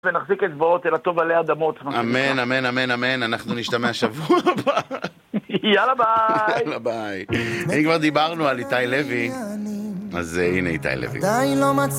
ונחזיק אצבעות אל הטוב עלי אדמות. אמן, אמן, אמן, אמן, אנחנו נשתמע שבוע הבא. יאללה ביי. יאללה ביי. אם כבר דיברנו על איתי לוי, אז הנה איתי לוי.